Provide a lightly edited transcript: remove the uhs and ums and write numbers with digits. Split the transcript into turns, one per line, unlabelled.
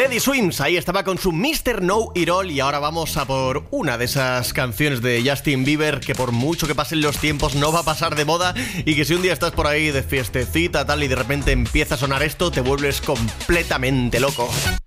Teddy Swims, ahí estaba con su Mr. Know It All. Y ahora vamos a por una de esas canciones de Justin Bieber que por mucho que pasen los tiempos no va a pasar de moda, y que si un día estás por ahí de fiestecita tal y de repente empieza a sonar esto, te vuelves completamente loco.